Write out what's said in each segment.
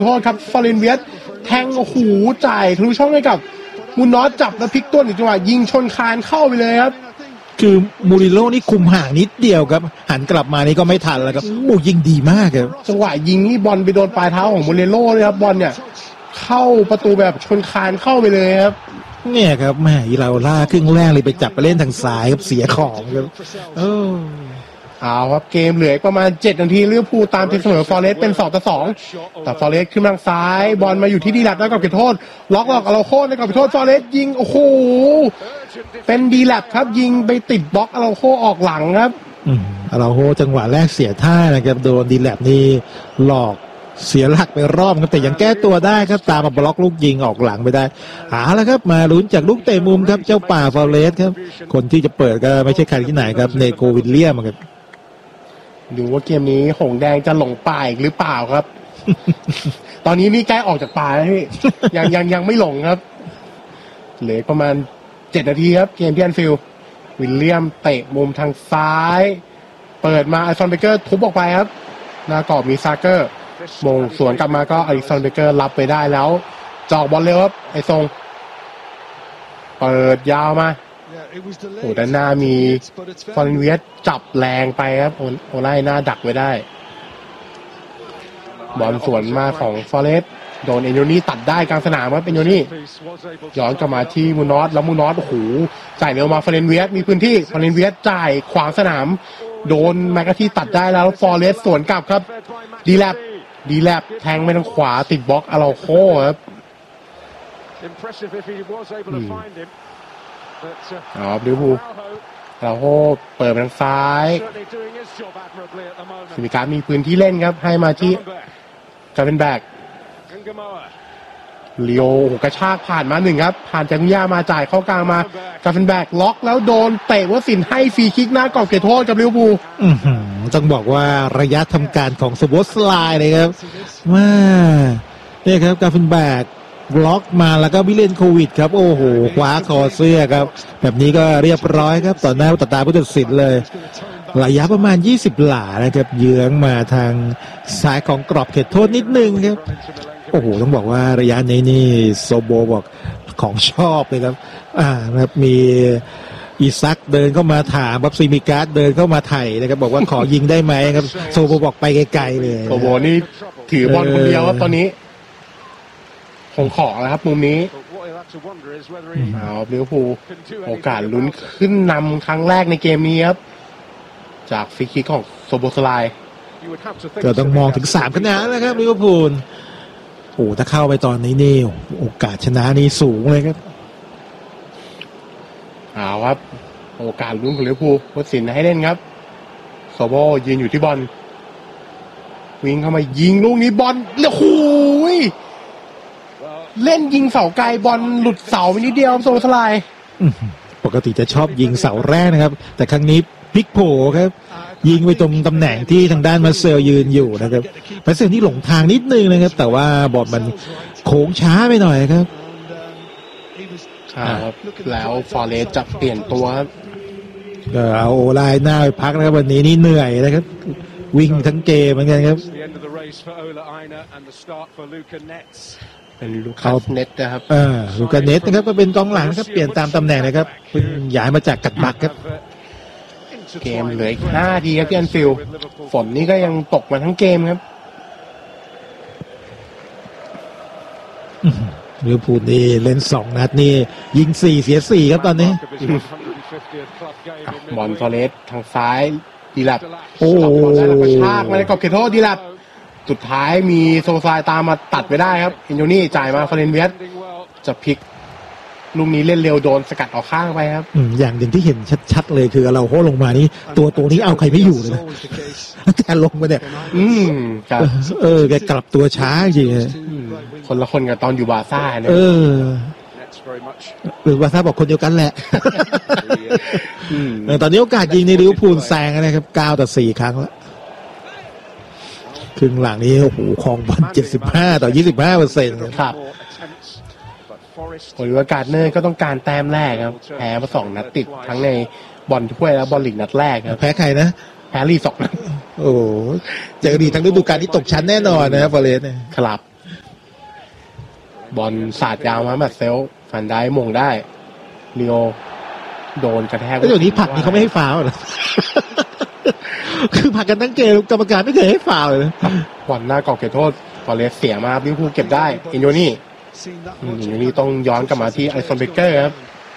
โทษครับฟอเรนเวียสแทงโอ้โหจ่ายทะลุช่องให้กับมูนอสจับแล้วพลิกตัวอีกจังหวะยิงชนคานเข้าไปเลยครับคือมูริโญ่นี่คุมห่างนิดเดียวครับหันกลับมานี่ก็ไม่ทันแล้วครับโอ้ยิงดีมากครับจังหวะยิงนี่บอลไปโดนปลายเท้าของมูริโญ่เลยครับบอลเนี่ยเข้าประตูแบบชนคานเข้าไปเลยครับเนี่ยครับแม่อีเราล่าครึ่งแรกเลยไปจับไปเล่นทางซ้ายครับเสียของครับเอาครับเกมเหลือประมาณ7นาทีลิเวอร์พูลตามทีเสมอฟอเรสต์เป็น2-2แต่ฟอเรสต์ขึ้นทางซ้ายบอลมาอยู่ที่ดีแลปแล้วกับเขตโทษล็อกอาราโคในกับเขตโทษฟอเรสต์ยิงโอ้โหเป็นดีแลปครับยิงไปติดบล็อกอาราโคออกหลังครับอาราโคจังหวะแรกเสียท่านะครับโดนดีแลปนี่หลอกเสียหลักไปรอบครับแต่ยังแก้ตัวได้ครับตามมาบล็อกลูกยิงออกหลังไปได้แล้วครับมาลุ้นจากลูกเตะมุมครับเจ้าป่าฟอเรสต์ครับคนที่จะเปิดก็ไม่ใช่ใครที่ไหนครับเนโกวิลเลียมครับดูว่าเกมนี้หงแดงจะหลงป่าอีกหรือเปล่าครับ ตอนนี้นี่ใกล้ออกจากป่าแล้วพี่ ยังไม่หลงครับเหลือประมาณ7นาทีครับเกมที่แอนฟิลด์วิลเลียมเตะมุมทางซ้ายเปิดมาไอซอนเบเกอร์ทุบออกไปครับหน้ากรอบมีซาเกอร์มงสวนกลับมาก็ไอซอนเบเกอร์รับไปได้แล้วจอกบอลเร็วครับไอทรงเปิดยาวมาโอ้ด้านหน้ามีฟอเรนเวียสจับแรงไปครับโอไล่หน้าดักไว้ได้บอลสวนมาของฟอเรสต์โดนเอนโยนี่ตัดได้กลางสนามครับเอนโยนี่ย้อนกลับมาที่มูนอสแล้วมูนอสโอ้โหจ่ายเร็วมาฟอเรนเวียสมีพื้นที่ฟอเรนเวียสจ่ายขวางสนามโดนแมกกาที่ตัดได้แล้วฟอเรสต์สวนกลับครับดีแลบแทงไปทางขวาติดบล็อกอาราโคครับลิเวอร์พูลเราโฮเปิดไปทางซ้ายซิมิการมีพื้นที่เล่นครับให้มาที่กาเฟนแบกลีโอกระชากผ่านมา1ครับผ่านจากย่ามาจ่ายเข้ากลางมากาเฟนแบกล็อกแล้วโดนเตะวสินให้ฟรีคิกหน้ากรอบเขตโทษกับลิเวอร์พูลต้องบอกว่าระยะทำการของสโบสไลน์เลยครับว่าเนี่ยครับกาเฟนแบกล็อกมาแล้วก็วิเลนโควิดครับโอ้โหคว้าคอเสื้อครับแบบนี้ก็เรียบร้อยครับต่อหน้าต่อตาผู้ตัดสินเลยระยะประมาณ20หลานะครับเยื้องมาทางซ้ายของกรอบเขตโทษนิดนึงครับโอ้โหต้องบอกว่าระยะนี้นี่โซโบบอกของชอบเลยครับนะครับมีอีซักเดินเข้ามาถามบับซีมิการ์ดเดินเข้ามาไถ่นะครับบอกว่าขอยิงได้ไหมครับโซโบบอกไปไกลๆเลยโซโบนี่ถือบอลคนเดียวครับตอนนี้ของขอแล้วครับมุมนี้ลิเวอร์พูลโอกาสลุ้นขึ้นนำครั้งแรกในเกมนี้ครับจากฟรีคิกของโซโบสไลน์ก็ต้องมองถึง3คะแนนนะครับลิเวอร์พูลโอ้ถ้าเข้าไปตอนนี้นี่โอกาสชนะนี่สูงเลยครับครับโอกาสลุ้นของลิเวอร์พูลวสินให้เล่นครับโซโบยืนอยู่ที่บอลวิ่งเข้ามายิงลูกนี้บอลแล้วหูยเล่นยิงเสาไกลบอลหลุดเสาไปนิดเดียวโซสไลด์ปกติจะชอบยิงเสาแรกนะครับแต่ครั้งนี้พลิกโผครับยิงไปตรงตำแหน่งที่ทางด้านมาเซลยืนอยู่นะครับมาเซลนี่หลงทางนิดนึงนะครับแต่ว่าบอลมันโค้งช้าไปหน่อยครับแล้วฟอเรสต์จะเปลี่ยนตัวก็เอาโอไลน์หน้าไปพักนะครับวันนี้นี่เหนื่อยนะครับวิ่งทั้งเกมเหมือนกันครับเป็นลูคัสเน็ตนะครับลูคัสเน็ตนะครับก็เป็นกองหลังนะครับเปลี่ยนตามตำแหน่งนะครับเพิ่งย้ายมาจากกัดบักครับเกมเหลืออีก5 นาทีครับที่แอนฟิลด์ฝนนี่ก็ยังตกมาทั้งเกมครับลิเวอร์พูลนี่เล่น2นัดนี่ยิง4เสีย4ครับตอนนี้บอลฟอเรสต์ทางซ้ายดีแลบโอ้กระชากมาในกรอบเขตโทษดีแลบสุดท้ายมีโซซายตามมาตัดไปได้ครับอินโยนี่จ่ายมาฟอเรนเวียสจะพลิกลูกนี้เล่นเร็วโดนสกัดออกข้างไปครับอย่างหนึ่งที่เห็นชัดๆเลยคือเราโค้ลงมานี้ตัวนี้เอาใครไม่อยู่เลยนะแกลงมาเนี่ยแกกลับตัวช้าจริงคนละคนกับตอนอยู่บาซ่าเนี่ยหรือบาซ่าบอกคนเดียวกันแหละตอนนี้โอกาสยิงในลิเวอร์พูลแซงนะครับ9-4ครั้งแล้วครึ่งหลังนี้โอ้โหครองบอล75-25% ครับโอลิเวอร์การ์เนอร์ก็ต้องการแต้มแรกครับแพ้มา2 นัดติดทั้งในบอลถ้วยและบอลลีกนัดแรกครับแพ้ใครนะแพ้ลี2 นัดโอ้เจอดีทั้งฤดูกาลที่ตกชั้นแน่นอนนะฟอเรสต์เนี่ยครับบอลสาดยาวมาแบบเซลฟันได้มงได้ลีโอโดนกระแทกแล้วเดี๋ยวนี้ผลักนี่เขาไม่ให้ฟาวล์เหรอ คือผลักกันทั้งเกมกรรมการไม่เคยให้ฟาวล์เลยนะบอลหน้ากรอบเขตโทษฟอเรสเสียมาลิเวอร์พูลเก็บได้เอ็นโยนี่ต้องย้อนกลับมาที่ไอซอนเบเกอร์ครับ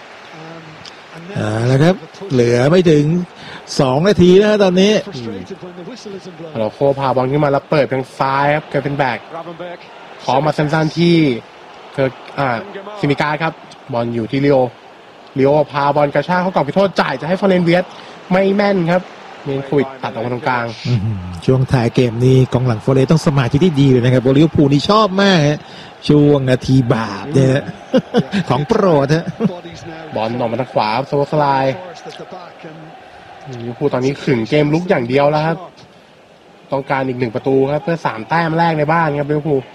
แล้วครับเหลือไม่ถึง2 นาทีนะตอนนี้เราโคพาบอลขึ้นมาแล้วเปิดทางซ้ายครับเกิดเป็นแบกขอมาสั้นๆที่ซิมิกาครับบอลอยู่ที่ลีโอพาบอลกระชากเข้ากรอบเขตโทษจ่ายจะให้ฟอเรนเวียสไม่แม่นครับเมนคุยตัดออกมาตรงกลางช่วงท้ายเกมนี้กองหลังฟอเรสต้องสมาธิที่ดีเลยนะครับลิเวอร์พูลนี่ชอบมากฮะช่วงนาทีบาปเนี่ย ของโปรดฮะบอลออกมาทางขวาโซสไลด์ลิเวอร์พูลตอนนี้ขึงเกมลุกอย่างเดียวแล้วครับต้องการอีก1 ประตูครับเพื่อ3 แต้มแรกในบ้านครับลิเวอร์พูล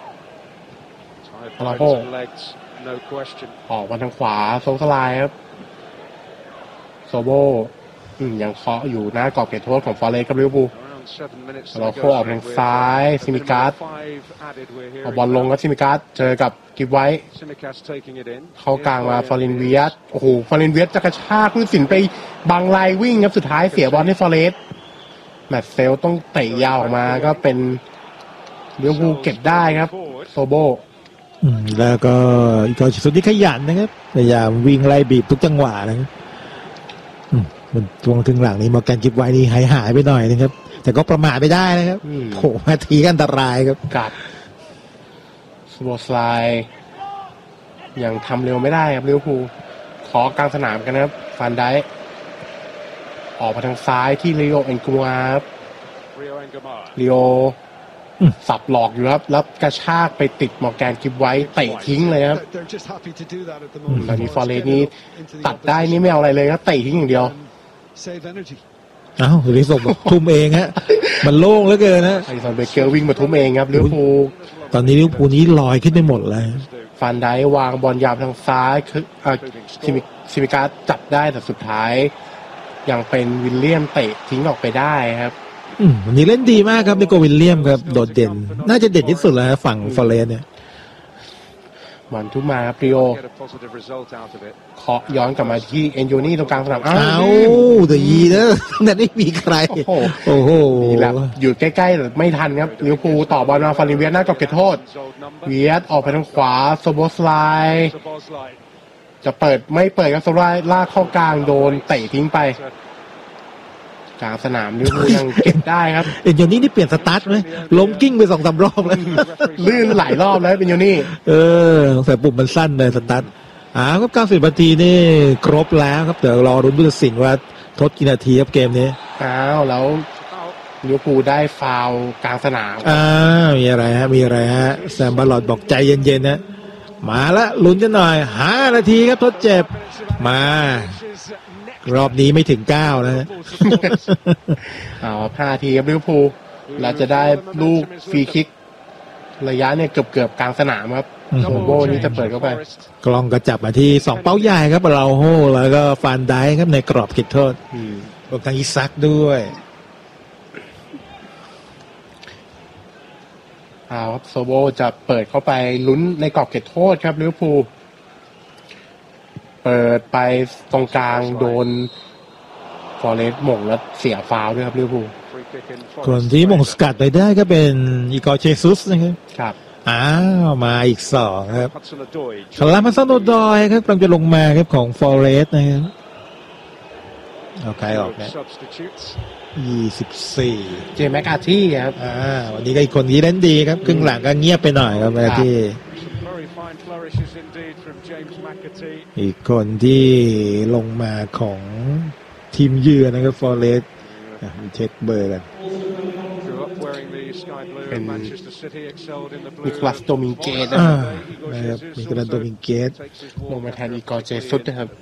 ลาโพออกมาทางขวาโซสไลด์ครับโซโบยังเคาะอยู่หน้ากรอบเขตโทษของฟอเรสต์กับลิเวอร์พูลเราโคออกทางซ้ายซิมิการ์ดเอาบอลลงครับซิมิการ์ดเจอกับกิฟไว้เข้ากลางมาฟอเรนเวียสโอ้โหฟอเรนเวียสจะกระชากผู้ตัดสินไปบังไลวิ่งครับสุดท้ายเสียบอลให้ฟอเรสต์แมตช์เซลต้องเตะยาวออกมาก็เป็นลิเวอร์พูลเก็บได้ครับโซโบแล้วก็อีกคนสุดที่ขยันนะครับพยายามวิ่งไล่บีบทุกจังหวะนะครับมันตวงถึงหลังนี้มอร์แกนกิฟไว้นี่หายไปหน่อยนะครับแต่ก็ประมาทไม่ได้นะครับโผล่มาทีก็อันตรายครับกัดสโบสไลด์ยังทำเร็วไม่ได้ครับลิเวอร์พูลขอกลางสนามกันนะครับฟันได้ออกมาทางซ้ายที่ลีโอเอ็นกัวครับลีโอสับหลอกอยู่ครับแล้วกระชากไปติดมอร์แกนกิฟไว้เตะทิ้งเลยครับตอนนี้ฟอเรสต์นี่ตัดได้นี่ไม่เอาอะไรเลยครับเตะทิ้งอย่างเดียวลิส่งทุ่มเองฮะมันโล่งเหลือเกินนะไอซอนเบเกอร์วิ่งมาทุ่มเองครับลิเวอร์พูลตอนนี้ลิเวอร์พูลนี้ลอยขึ้นไปหมดเลยฟันได้วางบอลยาวทางซ้ายคือซิมิการ์จับได้แต่สุดท้ายยังเป็นวิลเลียมเตะทิ้งออกไปได้ครับวันนี้เล่นดีมากครับนิโกวิลเลียมครับโดดเด่นน่าจะเด่นที่สุดแล้วฝั่งฟอเรสต์เนี่ยมันทุกมาครับริโอเคาะย้อนกลับมาที่เอ็นโยนี่ตรงกลางสนามตัวยีนะนั่นไม่มีใครโอ้โหอยู่ใกล้ๆแต่ไม่ทันครับลิเวอร์พูลต่อบอลมาฟารินเวียสหน้ากรอบเขตโทษเวียสออกไปทางขวาโซโบสไลด์จะเปิดไม่เปิดครับโซโบสไลด์ลากเข้ากลางโดนเตะทิ้งไปกลางสนามลิเวอร์พูลยังเก็บได้ครับเอ็นโยนี่นี่เปลี่ยนสตาร์ทไหมล้มกิ้งไป2-3 รอบแล้วลื่นหลายรอบแล้วเป็นโยนี่แต่ปุ่มมันสั้นเลยสตาร์ทครับ90 นาทีนี่ครบแล้วครับเดี๋ยวรอรุ้นผู้ตัดสินว่าทดกี่นาทีครับเกมนี้แล้วลิเวอร์พูลได้ฟาวล์กลางสนามมีอะไรฮะแซมบาลอดบอกใจเย็นๆนะมาละลุ้นกันหน่อย5 นาทีครับทดเจ็บมารอบนี้ไม่ถึง9นะ 5 นาทีครับลิเวอร์พูลเราจะได้ลูกฟรีคิกระยะเนี่ยเกือบกลางสนามครับโซโบนี่จะเปิดเข้าไปกล้องก็จับมาที่2 เป้าใหญ่ครับเราโฮแล้วก็ฟานไดครับในกรอบเขตโทษรวมทั้งอิซักด้วยครับโซโบจะเปิดเข้าไปลุ้นในกรอบเขตโทษครับลิเวอร์พูลเปิดไปตรงกลางโดนฟอเรสต์หม่งแล้วเสียฟาวล์ด้วยครับลิเวอร์พูลคนที่หม่งสกัดไปได้ก็เป็นอีกอร์เจซุสนะครับมาอีก2ครับคาร์ลามาซาโนดอยครับกำลังจะลงมาครับของฟอเรสต์นะครับเอาใครออกเนี่ย24 เจแม็กอาร์ที่ครับวันนี้ก็อีกคนที่เล่นดีครับครึ่งหลังก็เงียบไปหน่อยครับที่อีกคนที่ลงมาของทีมเยือนนะครับฟอเรสต์เช็คเบอร์กันเป็นนิโคลัสโดมิงเกสนะครับนิโคลัสโดมิงเกสลงมาแทนอีกอร์เจซุสนะครับ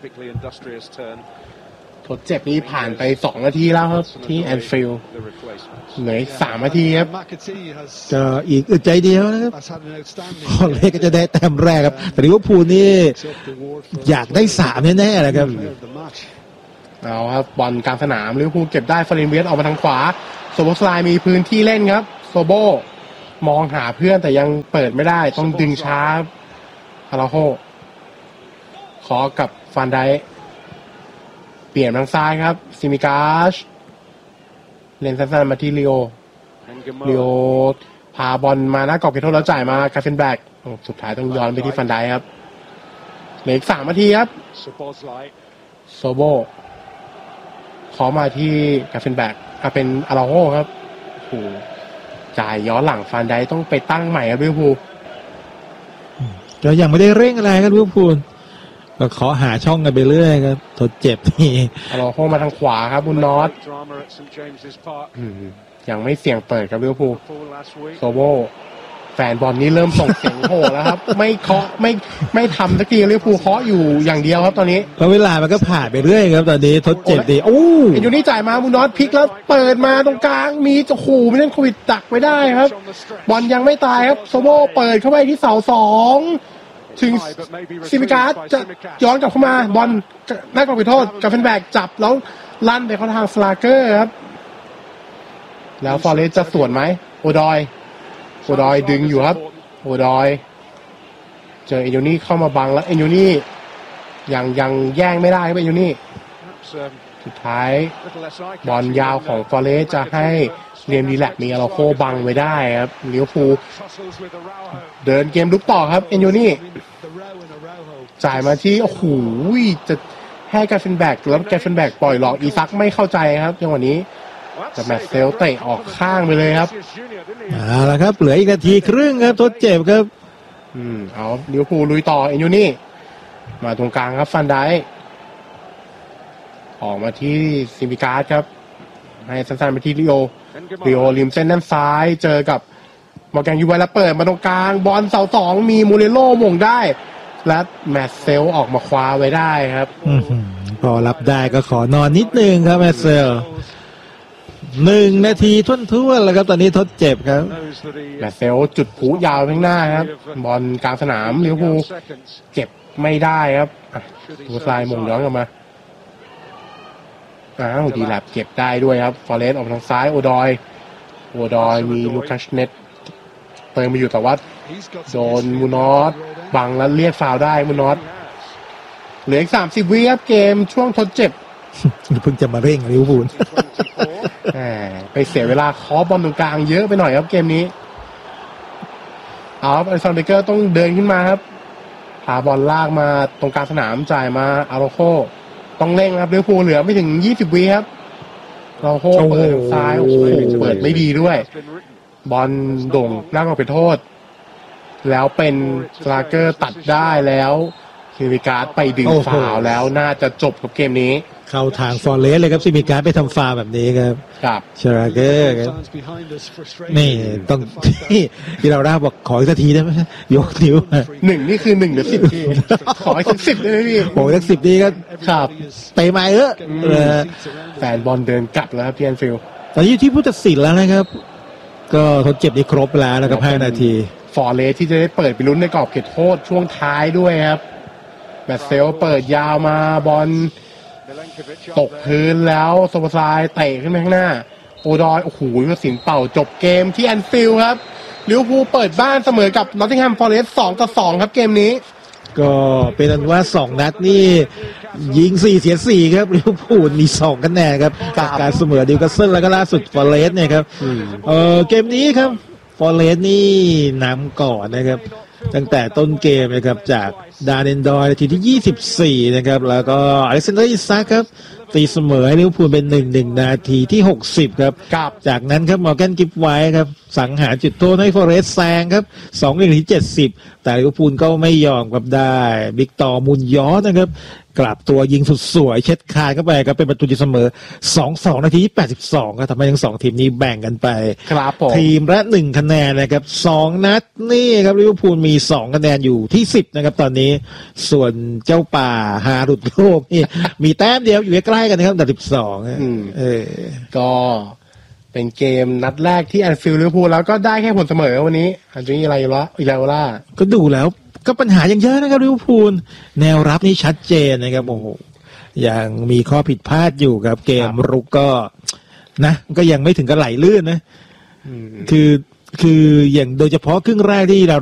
ทดเจ็บนี้ผ่านไป2 นาทีแล้วครับที่แอนฟิลด์เหลือ3 นาทีครับจะอีกอึดใจเดียวนะครับฟอเรสต์ก็จะได้แต้มแรกครับแต่ลิเวอร์พูลนี่อยากได้3แน่ๆเลยครับเอาครับบอลกลางสนามลิเวอร์พูลเก็บได้ฟารินเวียสออกมาทางขวาโซโบสไลด์มีพื้นที่เล่นครับโซโบมองหาเพื่อนแต่ยังเปิดไม่ได้ต้องดึงช้าอาราโฮขอกับฟันไดเปลี่ยนทางซ้ายครับซิมิกาชเล่นสั้นๆมาที่ลีโอพาบอลมาหน้ากรอบเขตโทษแล้วจ่ายมากาเฟนแบกสุดท้ายต้องย้อนไปที่ฟันไดครับเหลืออีก3 นาทีครับโซโบขอมาที่กาเฟนแบกเป็นอาราโฮครับโอ้จ่ายย้อนหลังฟันไดต้องไปตั้งใหม่ครับลิเวอร์พูลก็ยังไม่ได้เร่งอะไรครับลิเวอร์พูลก็ขอหาช่องกันไปเรื่อยครับทดเจ็บนี่อาราโฮมาทางขวาครับบุญนอตยังไม่เสี่ยงเปิดครับลิเวอร์พูลโซโบแฟนบอลนี่เริ่มส่งเสียงโห่แล้วครับไม่เคาะไม่ทำสักทีลิเวอร์พูลเคาะอยู่อย่างเดียวครับตอนนี้แล้วเวลามันก็ผ่านไปเรื่อยครับตอนนี้ทดเจ็บดีอยู่นี่จ่ายมาบุญนอตพลิกแล้วเปิดมาตรงกลางมีโอ้โหไม่เล่นโควิดดักไว้ได้ครับบอลยังไม่ตายครับโซโบเปิดเข้าไปที่เสา2ถึงซิมิการ์จะย้อนกลับเข้ามาบอลหน้ากรอบเขตโทษกาเฟนแบกจับแล้วลั่นไปเข้าทางสลาเกอร์ครับแล้วฟอเรสจะสวนไหมโอดอยดึงอยู่ครับโอดอยเจอเอโยนี่เข้ามาบังแล้วเอโยนี่ยังแย่งไม่ได้ครับเอโยนี่สุดท้ายบอลยาวของฟอเรสจะให้เรียมดีแลกมีอาราโคบังไว้ได้ครับลิเวอร์พูลเดินเกมลุกต่อครับเอโยนี่จ่ายมาที่โอ้โหจะให้กาเฟนแบกแล้วกาเฟนแบกปล่อยหลอกอีซักไม่เข้าใจครับจังหวะนี้แต่แมตช์เซลเตะออกข้างไปเลยครับแล้วครับเหลืออีกนาทีครึ่งครับทดเจ็บครับเอาลิเวอร์พูลลุยต่อเอ็นยูนี่มาตรงกลางครับฟันไดออกมาที่ซิมิการ์ดครับให้สั้นๆไปที่ลิโอริมเส้นด้านซ้ายเจอกับมอร์แกนยูไวแล้วเปิดมาตรงกลางบอลเสา2มีมูเรโลหม่งได้และแมตช์เซลออกมาคว้าไว้ได้ครับพอรับได้ก็ขอนอนนิดนึงครับแมตช์เซล1 นาทีทุ่นๆแล้วครับตอนนี้ทดเจ็บครับแมตช์เซลจุดผูยาวข้างหน้าครับบอลกลางสนามลิเวอร์พูลเก็บไม่ได้ครับตัวสไลด์มงย้อนกลับมาดีแลบเก็บได้ด้วยครับฟอเรสต์ออกทางซ้ายโอดอยมีลูคัสเน็ตเติมมาอยู่แต่ว่าโดนมูนอสบังแล้วเรียกฟาวได้มูนอสเหลืออีก30 วิครับเกมช่วงทดเจ็บเพิ่งจะมาเร่งลิเวอร์พูลไปเสียเวลาเคาะบอลตรงกลางเยอะไปหน่อยครับเกมนี้อลิสันเบเกอร์ต้องเดินขึ้นมาครับพาบอลลากมาตรงกลางสนามจ่ายมาอาราโคต้องเร่งครับลิเวอร์พูลเหลือไม่ถึง20 วิครับอาราโคเปิดซ้ายโอ้โหเปิดไม่ดีด้วยบอลโด่งหน้ากรอบเขตโทษแล้วเป็นสลาเกอร์ตัดได้แล้วซิมิการ์ดไปดึงฟาวล์แล้วน่าจะจบกับเกมนี้เข้าทางฟอร์เรสเลยครับซิมิการ์ดไปทำฟาวล์แบบนี้ครับชาราเกอร์ครับนี่ต้องที่เราได้บอกขออีกสักทีได้ไหมยกนิ้ว 1นี่คือ1หรือ10ทีขออีกสัก10ได้ไหมพี่โอ้สัก10ดีก็ครับไปมาแฟนบอลเดินกลับแล้วครับพี่แอนฟิลด์ตอนนี้อยู่ที่ผู้ตัดสินแล้วนะครับก็ทดเจ็บนี่ครบแล้วนะครับ5 นาทีฟอร์เรสที่จะได้เปิดไปลุ้นในกรอบเขตโทษช่วงท้ายด้วยครับแมตช์เซลเปิดยาวมาบอลตกพื้นแล้วโซบซายเตะขึ้นไปข้างหน้าโอดอยโอ้โหก็สิงเป่าจบเกมที่แอนฟิลด์ครับลิเวอร์พูลเปิดบ้านเสมอกับนอตติงแฮมฟอเรสต์2-2ครับเกมนี้ก็เป็นอันว่า2 นัดนี่ยิง4เสีย4ครับลิเวอร์พูลมี2 คะแนนครับจากการเสมอนิวคาสเซิลแล้วก็ล่าสุดฟอเรสต์เนี่ยครับเกมนี้ครับฟอเรสต์นี่นำก่อนนะครับตั้งแต่ต้นเกมนะครับจากดาร์เนนดอยนาทีที่24นะครับแล้วก็อเล็กซานเดอร์อิซักครับตีเสมอให้ลิเวอร์พูลเป็น1-1นาทีที่60ครับจากนั้นครับมอร์แกนกิฟไวท์ครับสังหารจุดโทษให้ฟอเรสต์แซงครับ2-1นาที70แต่ลิเวอร์พูลก็ไม่ยอมครับได้วิกตอร์มุนยอสนะครับกลับตัวยิงสุดสวยเช็ดคานเข้าไปครับเป็นประตูที่เสมอ 2-2 นาทีที่82ครับทำให้ทั้ง2ทีมนี้แบ่งกันไปครับผมทีมละ1คะแนนนะครับ2นัดนี่ครับลิเวอร์พูลมี2คะแนนอยู่ที่10นะครับตอนนี้ส่วนเจ้าป่าฮารุดโลกนี่มีแต้มเดียวอยู่ใกล้กันนะครับอันดับ12 ก็เป็นเกมนัดแรกที่แอนฟิลด์ลิเวอร์พูลแล้วก็ได้แค่ผลเสมอวันนี้อันนี้อะไรวะอีลาโอล่าก็ดูแล้วก็ปัญหายังเยอะนะครับลิเวอร์พูลแนวรับนี่ชัดเจนนะครับโอ้โหยังมีข้อผิดพลาดอยู่ครับเกมรุกก็นะก็ยังไม่ถึงกับไหลลื่นนะคือคืออย่างโดยเฉพาะครึ่งแรกที่เรา